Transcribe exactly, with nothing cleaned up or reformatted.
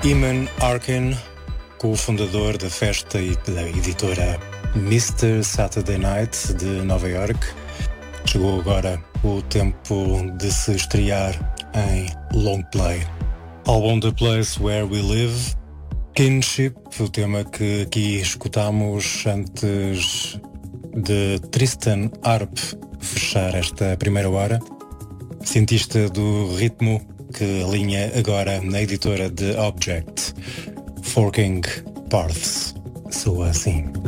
Eamon Arkin, co-fundador da festa e da editora mister Saturday Night de Nova York. Chegou agora o tempo de se estrear em long play. Álbum The Place Where We Live, Kinship, o tema que aqui escutamos antes de Tristan Harp fechar esta primeira hora. Cientista do ritmo que alinha agora na editora The Object, Forking Paths, soa assim.